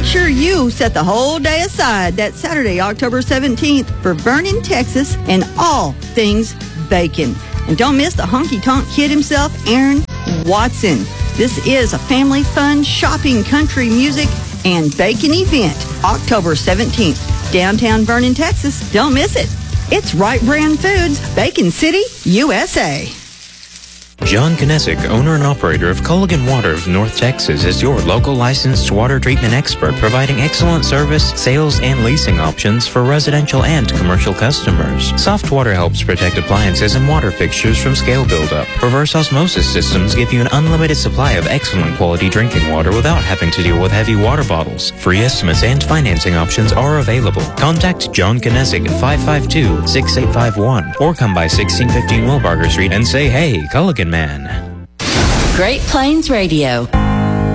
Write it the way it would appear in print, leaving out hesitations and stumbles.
sure you set the whole day aside that Saturday, October 17th for Vernon, Texas, and all things bacon. And don't miss the honky-tonk kid himself, Aaron Watson. This is a family fun shopping, country music, and bacon event, October 17th, downtown Vernon, Texas. Don't miss it. It's Right Brand Foods, Bacon City, USA. John Kinesic, owner and operator of Culligan Water of North Texas, is your local licensed water treatment expert, providing excellent service, sales, and leasing options for residential and commercial customers. Soft water helps protect appliances and water fixtures from scale buildup. Reverse osmosis systems give you an unlimited supply of excellent quality drinking water without having to deal with heavy water bottles. Free estimates and financing options are available. Contact John Kinesic at 552-6851 or come by 1615 Wilbarger Street and say, hey, Culligan Man. Great Plains Radio.